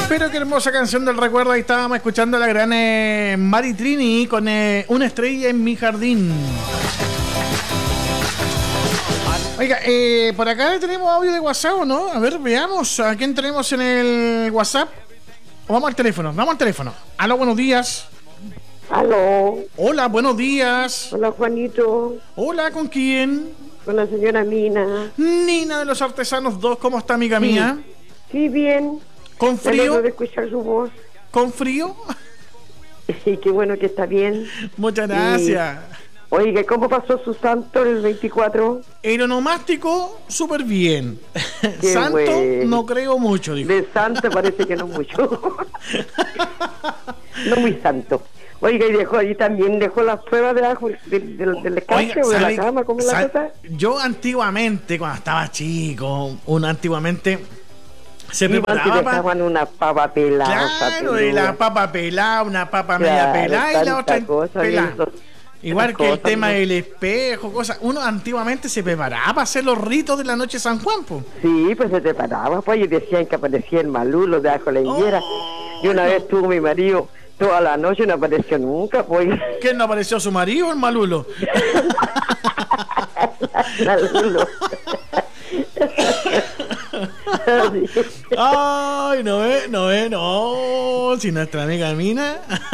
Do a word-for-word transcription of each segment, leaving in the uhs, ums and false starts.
Pero qué hermosa canción del recuerdo. Ahí estábamos escuchando a la gran eh, Mari Trini con eh, Una estrella en mi jardín. Oiga, eh, por acá tenemos audio de WhatsApp, ¿o no? A ver, veamos a quién tenemos en el WhatsApp. O vamos al teléfono, vamos al teléfono. Aló, buenos días. Aló. Hola, buenos días. Hola, Juanito. Hola, ¿con quién? Con la señora Nina. Nina de los Artesanos dos, ¿cómo está, amiga sí. mía? Sí, bien. ¿Con frío? De escuchar su voz. ¿Con frío? Sí, qué bueno que está bien. Muchas gracias. Y, oiga, ¿cómo pasó su santo el veinticuatro? El onomástico, súper bien. Qué santo, bueno. No creo mucho, dijo. De santo parece que no mucho. No muy santo. Oiga, y dejó ahí también, dejó las pruebas de ajo, del, del, del escache o de la cama, ¿cómo la cosa? Yo antiguamente, cuando estaba chico, uno antiguamente se y preparaba dejaban pa... una papa pelada. Claro, y la papa pelada, una papa claro, media pelada y la otra cosa, pelada. Igual que el cosas, tema ¿no? del espejo, cosas. Uno antiguamente se preparaba para hacer los ritos de la noche de San Juan, po. Sí, pues se preparaba, pues, y decían que aparecía el malulo de ajo la higuera. Oh, y una no. vez tuvo mi marido toda la noche y no apareció nunca, pues. ¿Quién no apareció, su marido o el malulo? Malulo. Ay, no es, no es, no. Si nuestra amiga Mina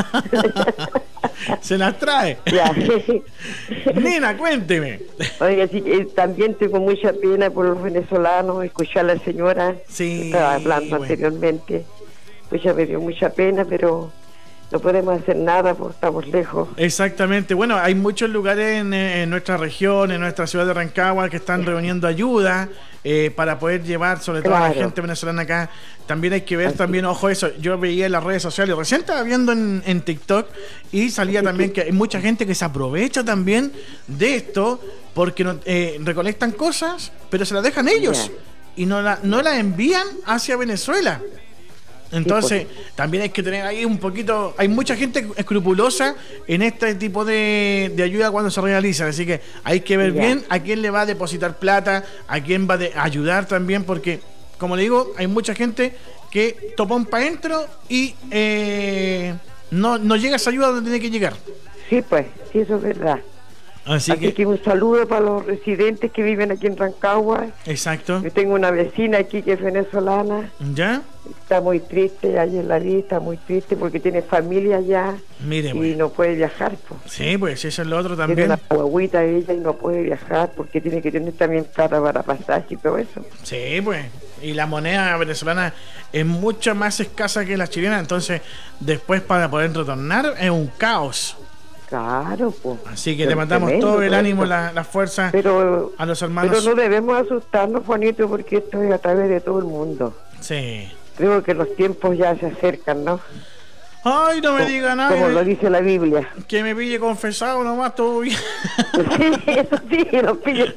se las trae. Ya. Nina, cuénteme. Oiga, sí, eh, también tengo mucha pena por los venezolanos, escuchar a la señora Sí, que estaba hablando bueno. anteriormente. Pues ya me dio mucha pena, pero no podemos hacer nada porque estamos lejos. Exactamente. Bueno, hay muchos lugares en, en nuestra región, en nuestra ciudad de Rancagua, que están reuniendo ayuda eh, para poder llevar, sobre todo a la Claro. gente venezolana acá. También hay que ver, Así. también, ojo eso, yo veía en las redes sociales, recién estaba viendo en, en TikTok y salía también que hay mucha gente que se aprovecha también de esto porque no, eh, recolectan cosas, pero se las dejan ellos Ya. y no la, no las envían hacia Venezuela. Entonces, Sí, pues. también hay que tener ahí un poquito... Hay mucha gente escrupulosa en este tipo de, de ayuda cuando se realiza. Así que hay que ver Ya. bien a quién le va a depositar plata, a quién va a de- ayudar también, porque, como le digo, hay mucha gente que topón para adentro y eh, no, no llega esa ayuda donde tiene que llegar. Sí, pues, sí, eso es verdad. Así, Así que, que un saludo para los residentes que viven aquí en Rancagua. exacto. Yo tengo una vecina aquí que es venezolana, ¿Ya? está muy triste, ahí en la vida está muy triste porque tiene familia allá Mire, y pues. no puede viajar. Pues. Sí, pues eso es lo otro Tiene también. una guaguita ella y no puede viajar porque tiene que tener también plata para pasaje y todo eso. Sí, pues. Y la moneda venezolana es mucho más escasa que la chilena, entonces después para poder retornar es un caos. Claro, pues. Así que le mandamos todo el ánimo, la, la fuerza pero, a los hermanos. pero no debemos asustarnos, Juanito, porque esto es a través de todo el mundo. Sí. Creo que los tiempos ya se acercan, ¿no? Ay, no me diga nada. Como que, lo dice la Biblia. que me pille confesado nomás, todo bien. Sí, eso sí, nos pide.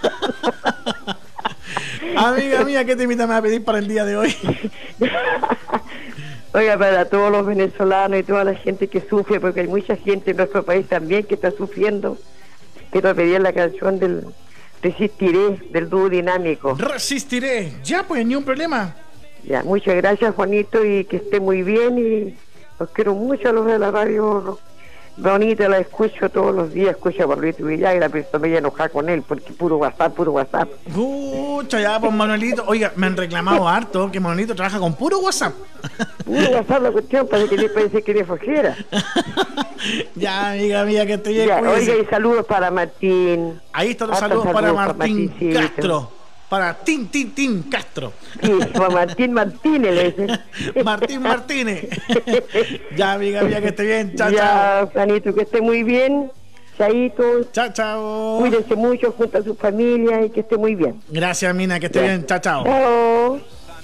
Amiga mía, ¿qué te invitan a pedir para el día de hoy? Oiga, para todos los venezolanos y toda la gente que sufre, porque hay mucha gente en nuestro país también que está sufriendo, quiero pedir la canción del Resistiré, del dúo dinámico. Resistiré. Ya, pues, ni un problema. Ya, muchas gracias, Juanito, y que esté muy bien, y los quiero mucho a los de la radio. Bonita, la escucho todos los días, escucho a Pablito Villagra, pero estoy medio enojada con él, porque puro WhatsApp, puro WhatsApp. Pucha, ya, pues, Manuelito. Oiga, me han reclamado harto que Manuelito trabaja con puro WhatsApp. Puro WhatsApp la cuestión, parece que parece que le flojera. Ya, amiga mía, que estoy bien. Ya, Cuídese. oiga, y saludos para Martín. Ahí están los Hartos saludos para saludos para Martín Martincito. Castro. Para Tin Tin Tin Castro. Sí, para Martín Martínez le dicen. Martín Martínez. Ya, amiga mía, que esté bien. Chao, chao. Ya, Juanito, que esté muy bien. Chaito, Chao, chao. cuídense mucho junto a su familia y que esté muy bien. Gracias, Mina, que esté Ya. bien. Chao, chao. Chao.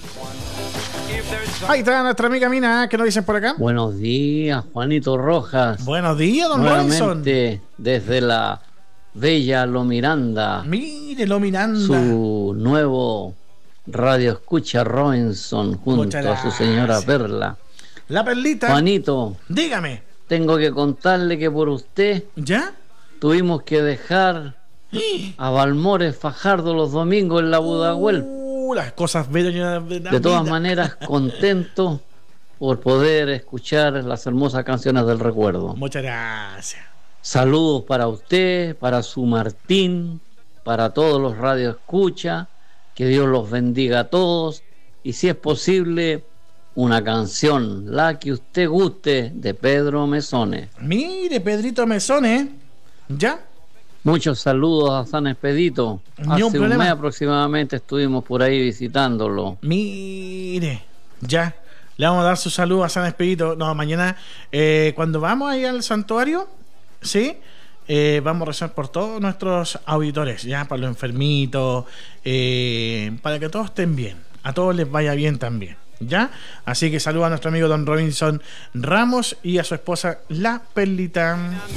Ahí está nuestra amiga Mina, ¿qué nos dicen por acá? Buenos días, Juanito Rojas. Buenos días, don Robinson. Nuevamente desde la bella Lo Miranda, Mírelo, Miranda. su nuevo radio escucha Robinson junto Muchas a su gracias. señora Perla. La perlita. Juanito, Dígame. tengo que contarle que por usted ¿Ya? tuvimos que dejar a Balmores Fajardo los domingos en la Budahuel. Uh, las cosas bellas de la De todas vida. maneras, contento por poder escuchar las hermosas canciones del recuerdo. Muchas gracias. Saludos para usted, para su Martín, para todos los radioescuchas, que Dios los bendiga a todos, y si es posible, una canción, la que usted guste, de Pedro Mesones. Mire, Pedrito Mesones, ¿ya? Muchos saludos a San Expedito. Ni un Hace un problema. mes aproximadamente estuvimos por ahí visitándolo. Mire, ya. Le vamos a dar su saludo a San Expedito. No, mañana, eh, cuando vamos ahí al santuario, ¿sí? Eh, vamos a rezar por todos nuestros auditores, ya, para los enfermitos, eh, para que todos estén bien, a todos les vaya bien también, ya. Así que saluda a nuestro amigo Don Robinson Ramos y a su esposa La Perlita.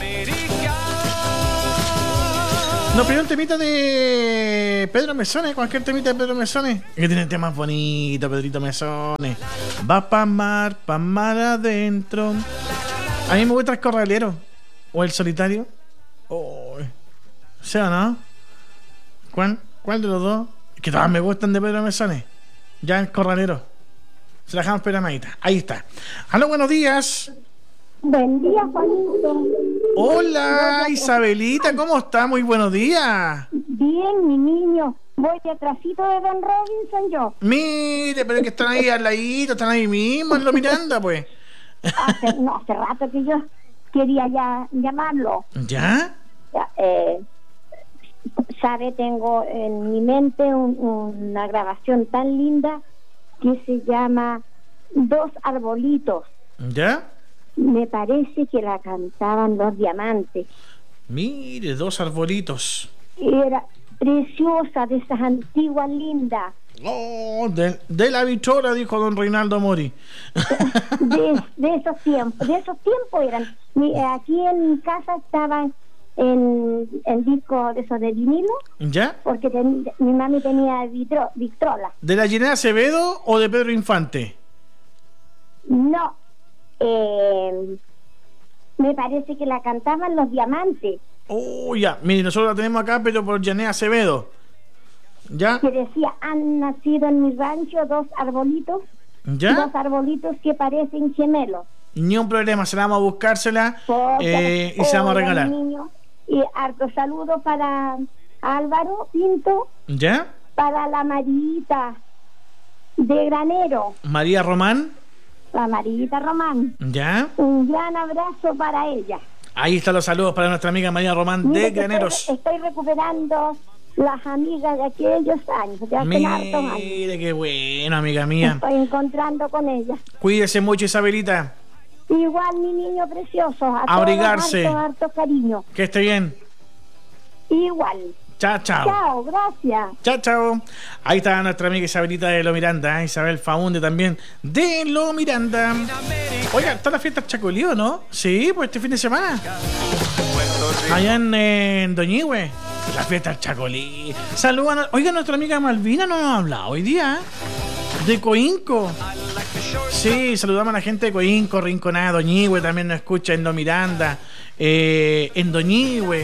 Nos pidió un temita de Pedro Mesones, cualquier temita de Pedro Mesones, que tiene temas bonitos, Pedrito Mesones. Va pa' mar, pa' mar adentro. A mí me gusta el corralero o el solitario. Oh, ¿sí o no? ¿Cuál? ¿Cuál de los dos? Que todas me gustan de Pedro Mesones. Ya el corralero. Se la dejamos peramadita. Ahí está. Aló, buenos días. Buen día, Juanito. Hola, Isabelita, ¿cómo está? Muy buenos días. Bien, mi niño. Voy detrásito de Don Robinson yo. Mire, pero es que están ahí al ladito, están ahí mismo en Lo Miranda, pues. Hace, no, hace rato que yo quería ya llamarlo. ¿Ya? Ya, eh, sabe, tengo en mi mente un- una grabación tan linda que se llama Dos Arbolitos. ¿Ya? Me parece que la cantaban Los Diamantes. Mire, dos arbolitos. Era preciosa, de esas antiguas lindas. Oh, de, de la bichora, dijo don Reinaldo Mori. de, de esos tiempos, de esos tiempos eran. Mi- aquí en mi casa estaban en, en discos de esos de vinilo, ¿Ya? porque ten- mi mami tenía vitro, Victrola. ¿De la Ginea Acevedo o de Pedro Infante? No, eh, me parece que la cantaban Los Diamantes, Oh, ya. Mire, nosotros la tenemos acá, pero por Ginea Acevedo. ¿Ya? que decía, han nacido en mi rancho dos arbolitos, ¿Ya? dos arbolitos que parecen gemelos. Ni un problema, se la vamos a buscársela eh, y se la vamos a Hola, regalar. mi niño. Y harto saludo para Álvaro Pinto, ¿Ya? para la Marita de Granero, María Román. la Marita Román. ¿Ya? Un gran abrazo para ella. Ahí están los saludos para nuestra amiga María Román Mire de que Graneros. Estoy, estoy recuperando las amigas de aquellos años, de hace hartos años. Mire, qué bueno, amiga Me mía. estoy encontrando con ellas. Cuídese mucho, Isabelita. Igual, mi niño precioso, a Abrigarse. todos harto, harto cariño. Que esté bien. Igual. Chao, chao. Chao, gracias. Chao, chao. Ahí está nuestra amiga Isabelita de Lo Miranda, ¿eh? Isabel Faunde también de Lo Miranda. Oiga, ¿está la fiesta Chacolío, no? Sí, pues este fin de semana. Allá en, eh, en Doñihue. La fiesta Chacolí. Saludan. a- Oiga, nuestra amiga Malvina no nos ha hablado hoy día, ¿eh? De Coinco. Sí, saludamos a la gente de Coinco, Rinconada, Doñihue, también nos escucha en Lo Miranda, eh, en Doñihue,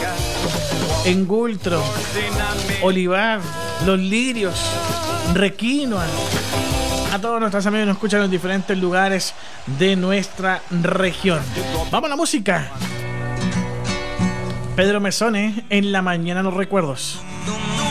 en Gultro, Olivar, Los Lirios, Requinoa. A todos nuestros amigos que nos escuchan en los diferentes lugares de nuestra región. Vamos a la música. Pedro Mesones, en la mañana los recuerdos.